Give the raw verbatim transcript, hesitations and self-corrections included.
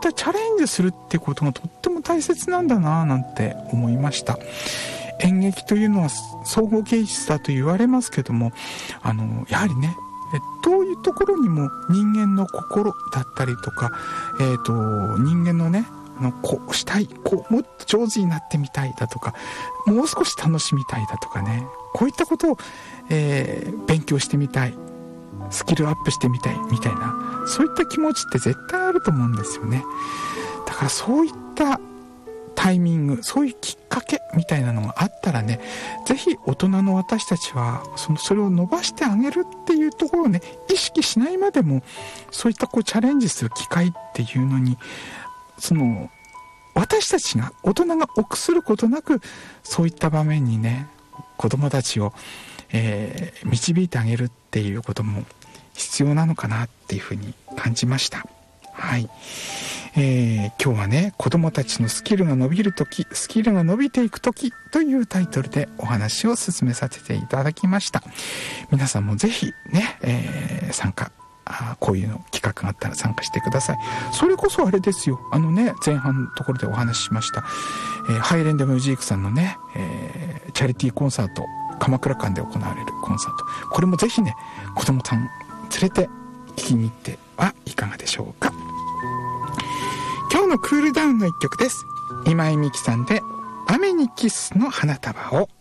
ったチャレンジするってことがとっても大切なんだななんて思いました。演劇というのは総合芸術だと言われますけども、あのやはりね、どういうところにも人間の心だったりとか、えーと、人間のね、あのこうしたい、こうもっと上手になってみたいだとか、もう少し楽しみたいだとかね、こういったことを、えー、勉強してみたい、スキルアップしてみたいみたいな、そういった気持ちって絶対あると思うんですよね。だからそういったタイミング、そういうきっかけみたいなのがあったらね、ぜひ大人の私たちはそのそれを伸ばしてあげるっていうところをね、意識しないまでもそういったこうチャレンジする機会っていうのに、その私たちが大人が臆することなく、そういった場面にね、子供たちを、えー、導いてあげるっていうことも必要なのかなっていうふうに感じました。はい、えー、今日はね、子供たちのスキルが伸びるとき、スキルが伸びていくときというタイトルでお話を進めさせていただきました。皆さんもぜひね、えー、参加、あこういうの企画があったら参加してください。それこそあれですよ、あのね、前半のところでお話ししました、えー、ハイレンデムジークさんのね、えー、チャリティーコンサート、鎌倉館で行われるコンサート、これもぜひね、子供さん連れて聞きに行ってはいかがでしょうか。今日のクールダウンの一曲です。今井美樹さんで雨にキスの花束を。